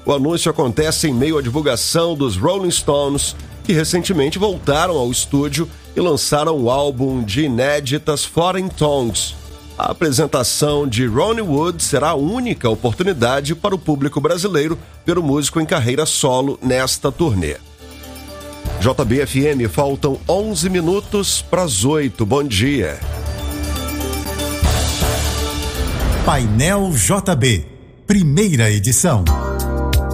O anúncio acontece em meio à divulgação dos Rolling Stones, que recentemente voltaram ao estúdio e lançaram o álbum de inéditas Foreign Tongues. A apresentação de Ronnie Wood será a única oportunidade para o público brasileiro ver o músico em carreira solo nesta turnê. JB-FM, faltam 11 minutos para as 8. Bom dia. Painel JB, primeira edição.